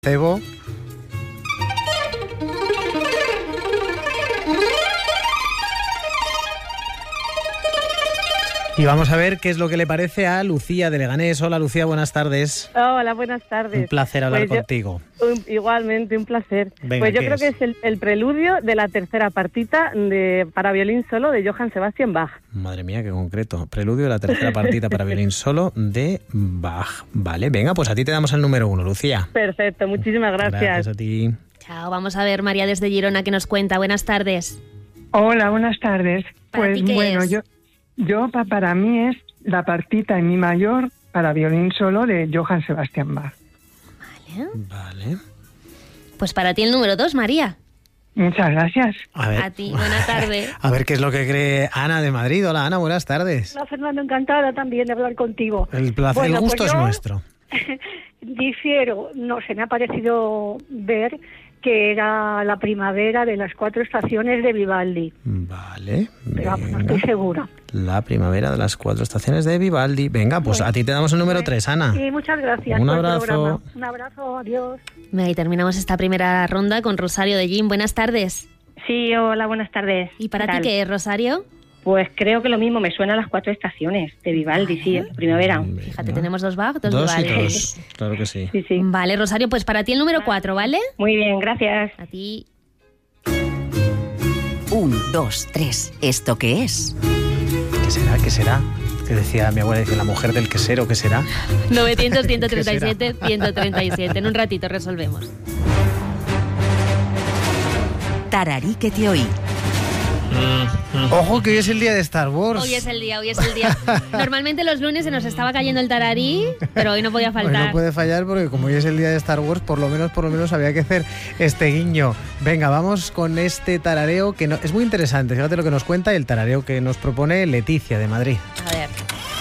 Cebo. Y vamos a ver qué es lo que le parece a Lucía de Leganés. Hola Lucía, buenas tardes. Hola, buenas tardes. Un placer hablar contigo. Igualmente, un placer. Venga, pues yo creo que es el preludio de la tercera partita para violín solo de Johann Sebastian Bach. Madre mía, qué concreto. Preludio de la tercera partita para violín solo de Bach. Vale, venga, pues a ti te damos el número 1, Lucía. Perfecto, muchísimas gracias. Gracias a ti. Chao, vamos a ver María desde Girona que nos cuenta. Buenas tardes. Hola, buenas tardes. ¿Para ti qué es? Para mí es la partita en mi mayor para violín solo de Johann Sebastian Bach. Vale. Pues para ti el número 2, María. Muchas gracias. A ti, buena tarde. A ver qué es lo que cree Ana de Madrid. Hola Ana, buenas tardes. Hola Fernando, encantada también de hablar contigo. El placer, el gusto es nuestro. Difiero, no se me ha parecido ver que era la primavera de las 4 estaciones de Vivaldi. Vale. Pero vamos, no estoy segura. La primavera de las 4 estaciones de Vivaldi. Venga, pues a ti te damos el número 3, Ana. Sí, muchas gracias. Un por el abrazo. programa. Un abrazo, adiós. Y terminamos esta primera ronda con Rosario de Jim. Buenas tardes. Sí, hola, buenas tardes. ¿Y para ¿Qué ti tal? qué es, Rosario? Pues creo que lo mismo, me suenan las 4 estaciones de Vivaldi, sí, primavera. Fíjate, tenemos 2 Bach, 2 Dos y Vivaldi. 2, claro que sí. Sí, sí. Vale, Rosario, pues para ti el número 4, ¿vale? Muy bien, gracias. A ti. 1, 2, 3. ¿Esto qué es? ¿Qué será? ¿Qué será? Que decía mi abuela, dice la mujer del quesero, ¿qué será? 900-137-137. En un ratito resolvemos. Tararí que te oí. Ojo que hoy es el día de Star Wars. Hoy es el día. Normalmente los lunes se nos estaba cayendo el tararí, pero hoy no podía Hoy faltar. no puede fallar porque como hoy es el día de Star Wars, por lo menos había que hacer este guiño. Venga, vamos con este tarareo que es muy interesante. Fíjate lo que nos cuenta y el tarareo que nos propone Leticia de Madrid. A ver.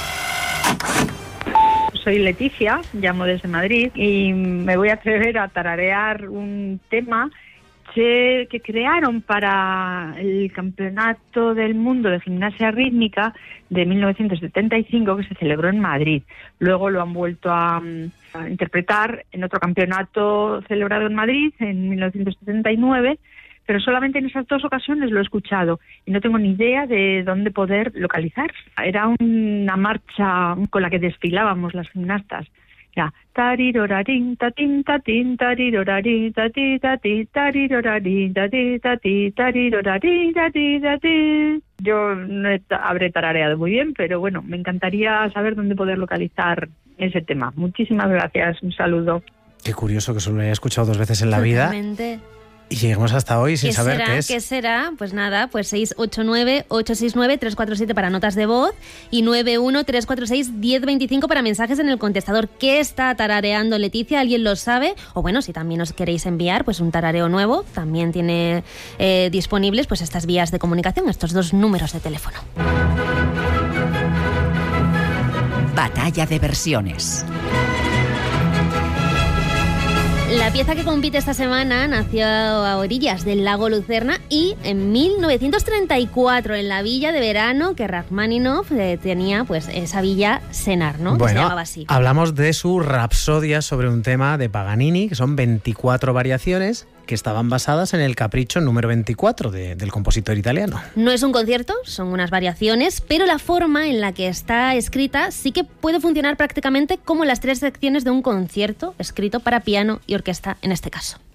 Soy Leticia, llamo desde Madrid y me voy a atrever a tararear un tema que crearon para el Campeonato del Mundo de Gimnasia Rítmica de 1975 que se celebró en Madrid. Luego lo han vuelto a interpretar en otro campeonato celebrado en Madrid en 1979, pero solamente en esas 2 ocasiones lo he escuchado y no tengo ni idea de dónde poder localizar. Era una marcha con la que desfilábamos las gimnastas. Ya, tarirorarín, tatín, tatín, tarirorarín, tatí, tatí, tarirorarín, tatí, tatí, tarirorarín, tatí, tatí. Yo no habré tarareado muy bien, pero bueno, me encantaría saber dónde poder localizar ese tema. Muchísimas gracias, un saludo. Qué curioso que solo lo haya escuchado 2 veces en la vida Totalmente. y lleguemos hasta hoy sin saber qué es. ¿Qué será? Pues nada, pues 689-869-347 para notas de voz y 91-346-1025 para mensajes en el contestador. ¿Qué está tarareando Leticia? ¿Alguien lo sabe? O bueno, si también os queréis enviar pues un tarareo nuevo, también tiene disponibles pues estas vías de comunicación, estos 2 números de teléfono. Batalla de versiones. La pieza que compite esta semana nació a orillas del lago Lucerna y en 1934 en la villa de verano que Rachmaninoff tenía pues esa villa Senar, ¿no? Que se Bueno, llamaba así. hablamos de su rapsodia sobre un tema de Paganini, que son 24 variaciones que estaban basadas en el capricho número 24 del compositor italiano. No es un concierto, son unas variaciones, pero la forma en la que está escrita sí que puede funcionar prácticamente como las 3 secciones de un concierto escrito para piano y orquesta en este caso.